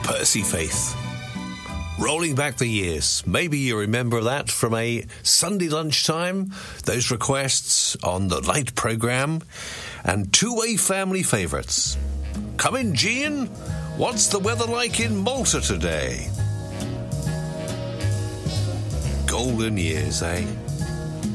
Percy Faith. Rolling back the years, maybe you remember that from a Sunday lunchtime, those requests on the Light programme, and two-way family favourites. Come in, Jean. What's the weather like in Malta today? Golden years, eh?